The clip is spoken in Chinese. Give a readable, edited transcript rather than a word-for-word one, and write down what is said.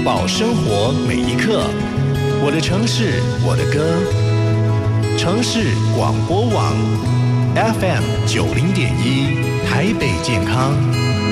报生活每一刻。我的城市，我的歌。城市广播网 FM 90.1，台北健康。